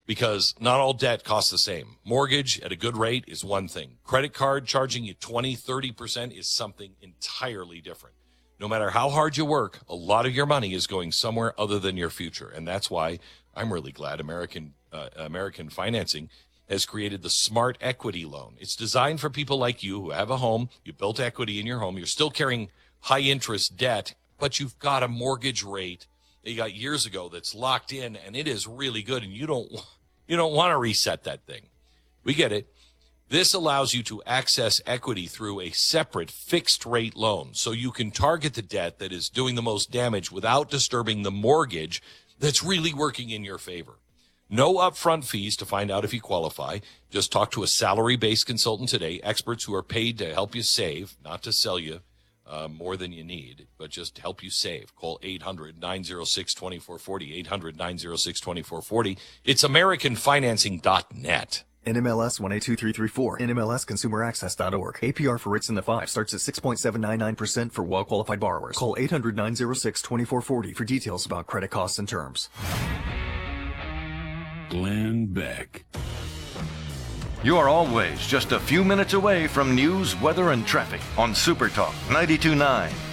because not all debt costs the same. Mortgage at a good rate is one thing. Credit card charging you 20, 30% is something entirely different. No matter how hard you work, a lot of your money is going somewhere other than your future. And that's why I'm really glad American Financing has created the Smart Equity Loan. It's designed for people like you who have a home, you built equity in your home, you're still carrying high interest debt, but you've got a mortgage rate that you got years ago that's locked in, and it is really good, and you don't want to reset that thing. We get it. This allows you to access equity through a separate fixed rate loan, so you can target the debt that is doing the most damage without disturbing the mortgage that's really working in your favor. No upfront fees to find out if you qualify. Just talk to a salary-based consultant today, experts who are paid to help you save, not to sell you more than you need, but just help you save. Call 800-906-2440, 800-906-2440. It's AmericanFinancing.net. NMLS 182334, NMLSConsumerAccess.org. APR for rates in the 5 starts at 6.799% for well-qualified borrowers. Call 800-906-2440 for details about credit costs and terms. Glenn Beck. You are always just a few minutes away from news, weather, and traffic on Super Talk 92.9